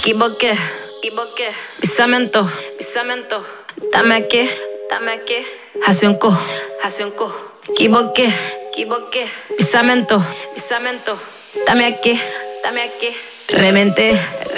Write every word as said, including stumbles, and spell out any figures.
equivoqué, equivoqué. Pisamento, pisamento. Dame aquí, dame aquí. Hace un co, hace un co. Equivoqué, equivoqué. Pisamento, pisamento. Dame aquí, dame aquí. Reventé.